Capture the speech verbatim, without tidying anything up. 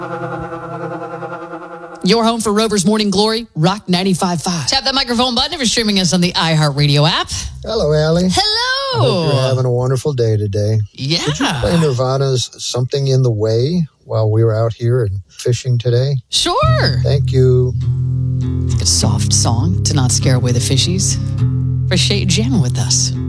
Your home for Rover's Morning Glory, Rock ninety-five point five. Tap that microphone button if you're streaming us on the iHeartRadio app. Hello, Allie. Hello. I hope you're having a wonderful day today. Yeah. Did you play Nirvana's Something in the Way while we were out here and fishing today? Sure. Thank you. Good soft song to not scare away the fishies. Appreciate you jamming with us.